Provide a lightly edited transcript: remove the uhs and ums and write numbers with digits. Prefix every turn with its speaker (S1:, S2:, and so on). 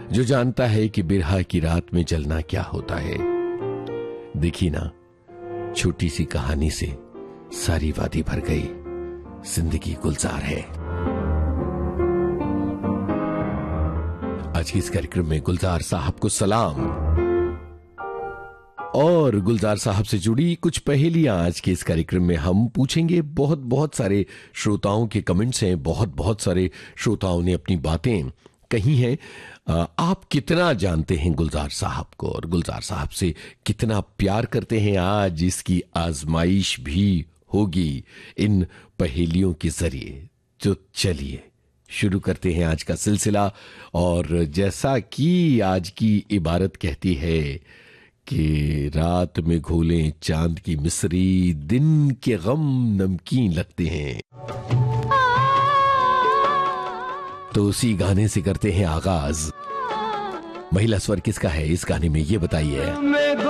S1: जो जानता है कि बिरहा की रात में जलना क्या होता है। देखी ना, छोटी सी कहानी से सारी वादी भर गई, जिंदगी गुलजार है। आज के इस कार्यक्रम में गुलजार साहब को सलाम और गुलजार साहब से जुड़ी कुछ पहेलियां आज के इस कार्यक्रम में हम पूछेंगे। बहुत सारे श्रोताओं के कमेंट्स हैं, बहुत सारे श्रोताओं ने अपनी बातें कही हैं। आप कितना जानते हैं गुलजार साहब को और गुलजार साहब से कितना प्यार करते हैं, आज इसकी आजमाइश भी होगी इन पहेलियों के जरिए। तो चलिए शुरू करते हैं आज का सिलसिला। और जैसा कि आज की इबारत कहती है कि रात में घोलें चांद की मिसरी, दिन के गम नमकीन लगते हैं। तो उसी गाने से करते हैं आगाज। महिला स्वर किसका है इस गाने में, ये बताइए।